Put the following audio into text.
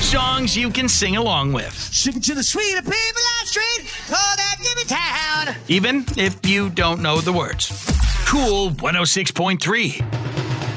Songs you can sing along with. Ship it to the sweet of people on street. Oh, that give me town. Even if you don't know the words. Cool 106.3.